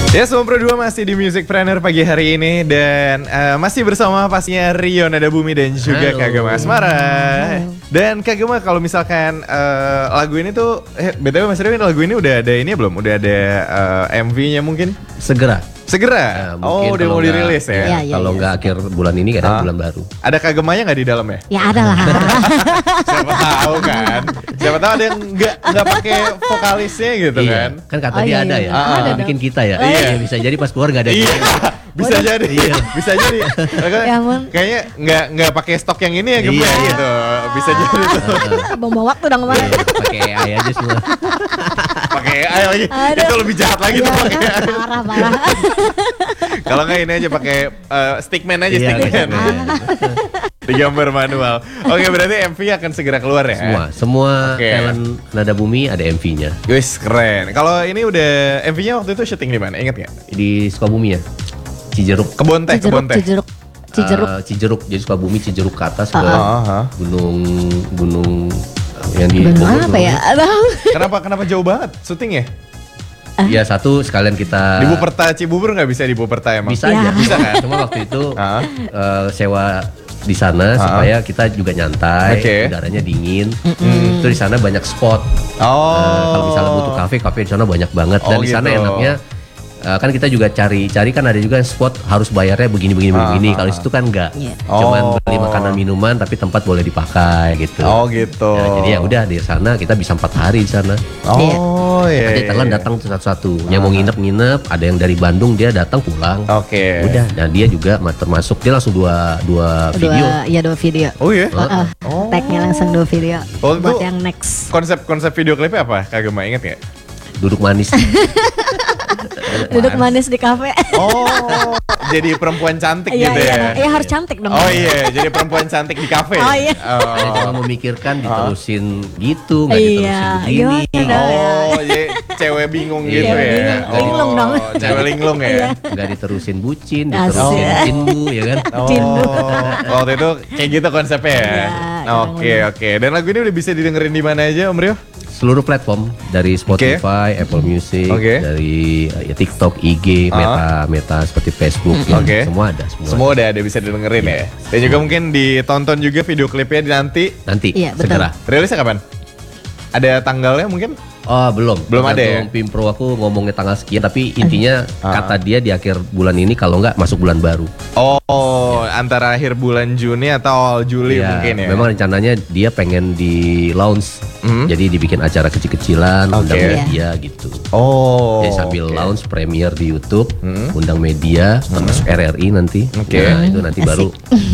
Ya, Semua Pro 2 masih di Musicpreneur pagi hari ini. Dan masih bersama pastinya Rio Nada Bumi dan juga Kagema Asmara. Dan Kagema, kalau misalkan lagu ini tuh BTW Mas Rio, lagu ini udah ada ini belum? Udah ada MV-nya mungkin? Segera. Udah mau dirilis ya? Kalau nggak akhir bulan ini, kadang bulan baru. Ada Kagemanya nggak di dalam ya? Ya ada lah. Siapa tahu kan? Siapa tahu ada yang nggak pakai vokalisnya gitu kan? Kan kata dia ada ya. Ada bikin kita ya. Iya. Bisa jadi pas keluar nggak ada. Iya. Bisa jadi. Bisa jadi. Ya ampun. Kayaknya nggak pakai stok yang ini ya Gema gitu. Bisa jadi tuh. Bawa waktu dong kemarin. Pakai AI aja semua. Pakai AI lagi. Aduh. Itu lebih jahat lagi tuh pakai AI. Parah. Kalau nggak ini aja pakai stickman aja, Iya, stickman. Digambar manual. Oke, berarti MV akan segera keluar ya? Semua Oke. talent Nada Bumi ada MV-nya. Wis, keren. Kalau ini udah MV-nya waktu itu syuting di mana? Ingat nggak? Di Sukabumi ya. Cijeruk. Kebon teh. Cijeruk. Cijeruk. Jadi Sukabumi, Cijeruk ke atas ke gunung yang di Benar apa ya? Kenapa jauh banget syutingnya? Ya satu sekalian kita Di Buperta Cibubur nggak bisa di Buperta emang? bisa aja. Bisa kan? Cuma waktu itu sewa di sana supaya kita juga nyantai, Oke. udaranya dingin. Itu di sana banyak spot. Kalau misalnya butuh kafe di sana banyak banget. Dan di sana gitu. enaknya kan kita juga cari kan ada juga spot harus bayarnya begini. Kalau di situ kan enggak. Cuman beli makanan minuman tapi tempat boleh dipakai gitu. Oh gitu. Ya, jadi ya udah di sana kita bisa 4 hari di sana. Nanti Thailand datang satu-satu. Yang mau nginep, ada yang dari Bandung dia datang pulang. Oke. Udah, dan dia juga termasuk dia langsung dua video. Dua video. Oh iya? Tagnya langsung 2 video. Oh, Buat itu yang next. Konsep video klipnya apa? Kagema inget nggak? Duduk manis. Duduk manis di kafe. Oh, jadi perempuan cantik gitu ya? Iya, harus cantik dong. Oh iya, jadi perempuan cantik di kafe. Oh iya. Saya cuma memikirkan diterusin gitu, nggak diterusin begini. Oh, jadi cewek bingung gitu ya? Linglung dong. Cewek linglung ya? Nggak diterusin bucin, Asik. diterusin cindu, ya kan? Waktu itu kayak gitu konsepnya ya? Iya, Oke. Dan lagu ini udah bisa didengerin di mana aja Om Rio? Seluruh platform dari Spotify, Apple Music, dari TikTok, IG, Meta seperti Facebook, semua ada. Semua udah ada bisa didengerin ya. Dan juga mungkin ditonton juga video klipnya nanti. Iya, betul. Segera. Rilisnya kapan? Ada tanggalnya mungkin? Oh belum ada ya? Pimpro aku ngomongnya tanggal sekian, tapi intinya kata dia di akhir bulan ini, kalau nggak masuk bulan baru. Oh, antara akhir bulan Juni atau awal Juli mungkin ya? Memang rencananya dia pengen di launch, jadi dibikin acara kecil-kecilan, undang media gitu. Jadi sambil launch premiere di YouTube, undang media, termasuk RRI nanti. Nah, itu nanti baru.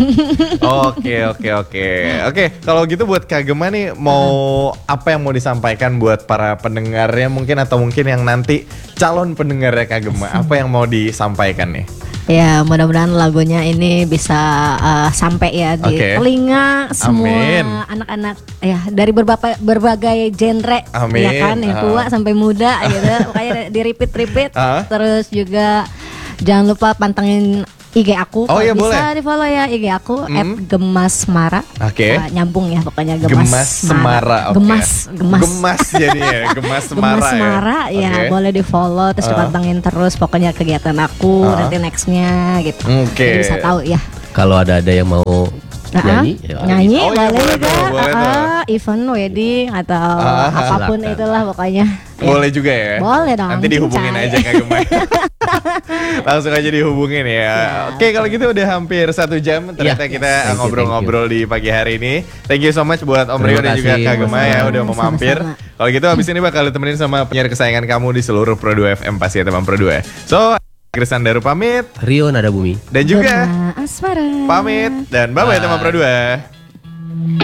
Oke. Kalau gitu buat Kagema nih, mau apa yang mau disampaikan buat para pendengarnya mungkin, atau mungkin yang nanti calon pendengarnya Kagema, apa yang mau disampaikan nih? Ya, mudah-mudahan lagunya ini bisa sampai ya di telinga semua anak-anak ya dari berbagai genre. Ya kan, yang tua sampai muda gitu. Makanya di repeat. Terus juga jangan lupa pantengin IG aku. Iya, bisa boleh. di-follow ya IG aku @gemasmara. Nyambung ya pokoknya Gemas Semara. Gemas jadinya, Gemas Semara. Gemas Semara ya, boleh di-follow terus dipantengin terus pokoknya kegiatan aku nanti nextnya gitu. Jadi bisa tahu ya. Kalau ada yang mau nyanyi, boleh juga. Event, wedding atau apapun silakan. itulah pokoknya. Boleh juga ya? Boleh dong. Nanti dihubungin aja Kagema. Langsung aja dihubungin ya. Oke, kalau gitu udah hampir 1 jam ternyata kita ngobrol-ngobrol di pagi hari ini. Thank you so much buat Om Rio dan juga Kagema ya udah mau mampir. Kalau gitu habis ini bakal ditemenin sama penyiar kesayangan kamu di seluruh Pro 2 FM pasti ya teman Pro 2. So, Krisan Daru pamit, Rio Nada Bumi dan juga Asmara pamit, dan bye-bye teman Pro 2.